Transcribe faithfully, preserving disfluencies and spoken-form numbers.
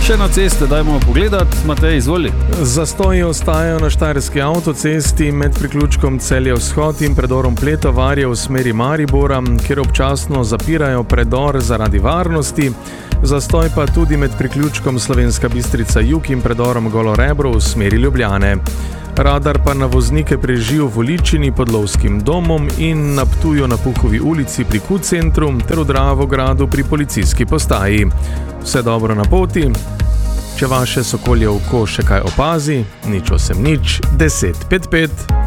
Še na ceste, dajmo pogledat. Matej, izvoli. Zastoji ostajajo na štajerski avtocesti med priključkom Celje Vzhod in predorom Pletovarje v smeri Maribora, kjer občasno zapirajo predor zaradi varnosti. Zastoj pa tudi med priključkom Slovenska Bistrica Jug in predorom Golo Rebro v smeri Ljubljane. Radar pa na voznike preži v Voličini pod Lovskim domom in na Ptuju na Puhovi ulici pri Q-centru ter v Dravogradu pri policijski postaji. Vse dobro na poti. Če vaše sokolje oko še kaj opazi, nič osem nič deset pet pet.